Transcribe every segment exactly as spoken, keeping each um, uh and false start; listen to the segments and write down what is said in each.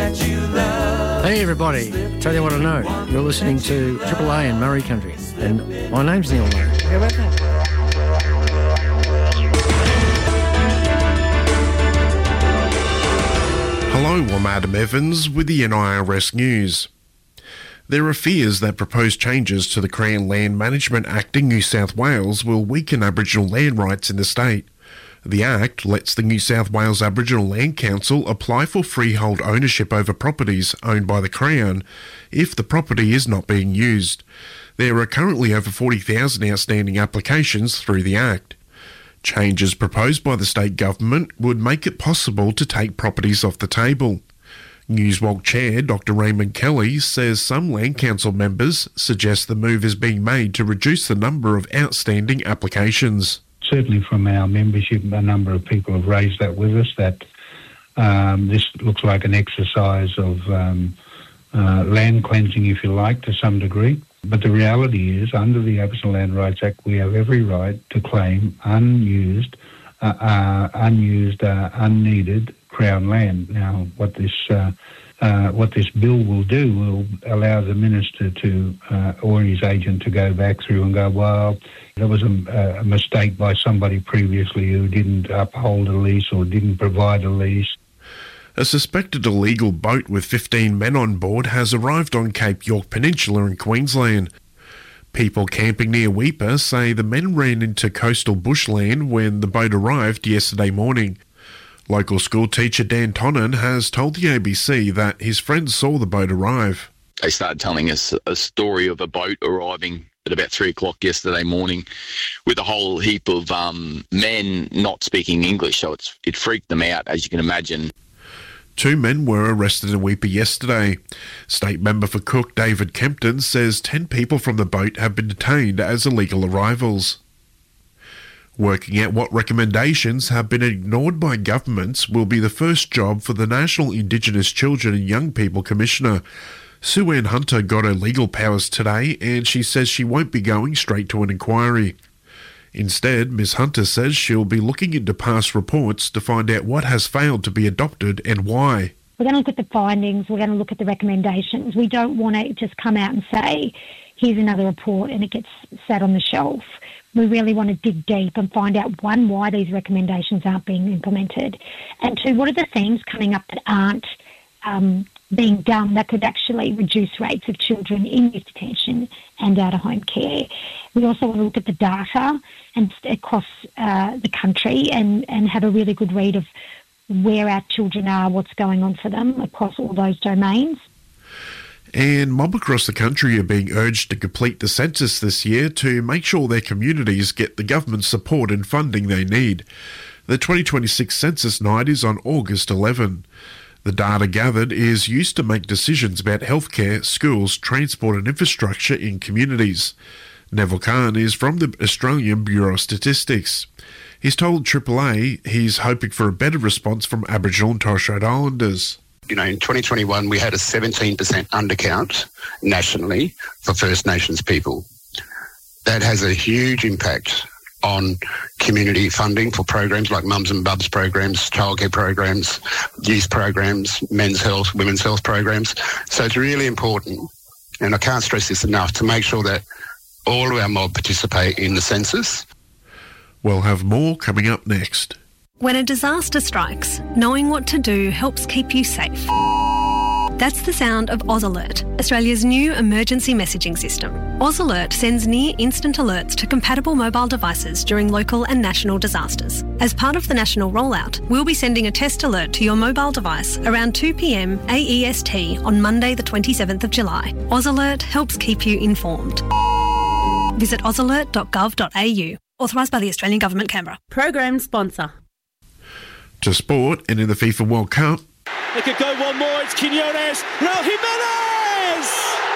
Hey everybody, tell you what I know. You're listening to Triple A in Murray Country, and my name's Neil Murray. How about that? Hello, I'm Adam Evans with the N I R S News. There are fears that proposed changes to the Crown Land Management Act in New South Wales will weaken Aboriginal land rights in the state. The Act lets the New South Wales Aboriginal Land Council apply for freehold ownership over properties owned by the Crown if the property is not being used. There are currently over forty thousand outstanding applications through the Act. Changes proposed by the state government would make it possible to take properties off the table. Newswalk Chair Doctor Raymond Kelly says some Land Council members suggest the move is being made to reduce the number of outstanding applications. Certainly from our membership, a number of people have raised that with us, that um, this looks like an exercise of um, uh, land cleansing, if you like, to some degree. But the reality is, under the Aboriginal Land Rights Act, we have every right to claim unused, uh, uh, unused, uh, unneeded Crown land. Now, what this uh, uh, what this bill will do will allow the minister to, uh, or his agent, to go back through and go, well, there was a, a mistake by somebody previously who didn't uphold a lease or didn't provide a lease. A suspected illegal boat with fifteen men on board has arrived on Cape York Peninsula in Queensland. People camping near Weipa say the men ran into coastal bushland when the boat arrived yesterday morning. Local school teacher Dan Tonnen has told the A B C that his friends saw the boat arrive. They started telling us a story of a boat arriving at about three o'clock yesterday morning with a whole heap of um, men not speaking English, so it's, it freaked them out, as you can imagine. Two men were arrested in Weipa yesterday. State member for Cook, David Kempton, says ten people from the boat have been detained as illegal arrivals. Working out what recommendations have been ignored by governments will be the first job for the National Indigenous Children and Young People Commissioner. Sue Ann Hunter got her legal powers today, and she says she won't be going straight to an inquiry. Instead, Miz Hunter says she'll be looking into past reports to find out what has failed to be adopted and why. We're going to look at the findings, we're going to look at the recommendations. We don't want to just come out and say, here's another report and it gets sat on the shelf. We really want to dig deep and find out, one, why these recommendations aren't being implemented, and two, what are the themes coming up that aren't um, being done that could actually reduce rates of children in youth detention and out-of-home care. We also want to look at the data and across uh, the country and, and have a really good read of where our children are, what's going on for them across all those domains. And mob across the country are being urged to complete the census this year to make sure their communities get the government support and funding they need. The twenty twenty-six census night is on August eleventh. The data gathered is used to make decisions about healthcare, schools, transport and infrastructure in communities. Neville Khan is from the Australian Bureau of Statistics. He's told Triple A he's hoping for a better response from Aboriginal and Torres Strait Islanders. You know, in twenty twenty-one, we had a seventeen percent undercount nationally for First Nations people. That has a huge impact on community funding for programs like Mums and Bubs programs, childcare programs, youth programs, men's health, women's health programs. So it's really important, and I can't stress this enough, to make sure that all of our mob participate in the census. We'll have more coming up next. When a disaster strikes, knowing what to do helps keep you safe. That's the sound of Oz Alert, Australia's new emergency messaging system. Oz Alert sends near-instant alerts to compatible mobile devices during local and national disasters. As part of the national rollout, we'll be sending a test alert to your mobile device around two p m A E S T on Monday the twenty-seventh of July. Oz Alert helps keep you informed. Visit oz alert dot gov dot a u. Authorised by the Australian Government, Canberra. Program sponsor. To sport, and in the FIFA World Cup. They could go one more, it's Quinones, Raul Jimenez!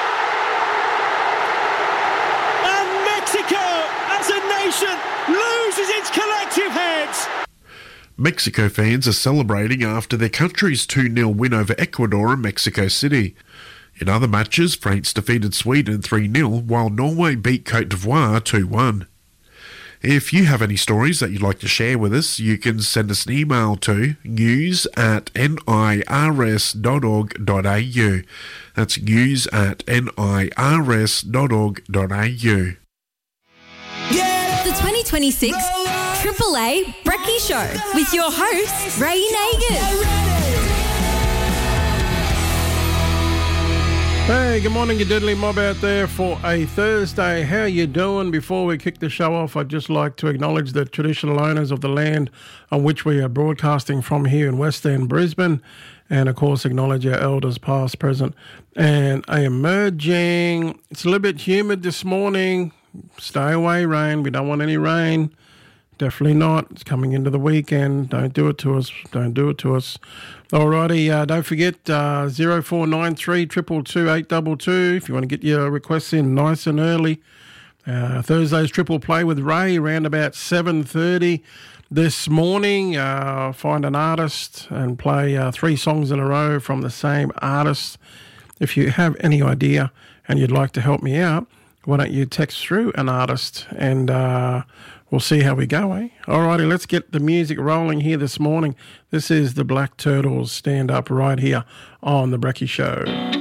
And Mexico, as a nation, loses its collective heads! Mexico fans are celebrating after their country's two nil win over Ecuador in Mexico City. In other matches, France defeated Sweden three nil, while Norway beat Cote d'Ivoire two one. If you have any stories that you'd like to share with us, you can send us an email to news at nirs dot org dot a u. That's news at nirs dot org dot a u. The twenty twenty-six Triple A Brekkie Show with your host, Ray Nagin. Hey, good morning, you diddly mob out there for a Thursday. How you doing? Before we kick the show off, I'd just like to acknowledge the traditional owners of the land on which we are broadcasting from here in West End, Brisbane, and of course acknowledge our elders past, present, and emerging. It's a little bit humid this morning. Stay away, rain. We don't want any rain. Definitely not. It's coming into the weekend. Don't do it to us. Don't do it to us. Alrighty, uh, don't forget uh, zero four nine three, two two two, eight two two if you want to get your requests in nice and early. Uh, Thursday's Triple Play with Ray around about seven thirty this morning. Uh, find an artist and play uh, three songs in a row from the same artist. If you have any idea and you'd like to help me out, why don't you text through an artist and uh, we'll see how we go, eh? All righty, let's get the music rolling here this morning. This is the Black Turtles. Stand Up right here on The Brekkie Show.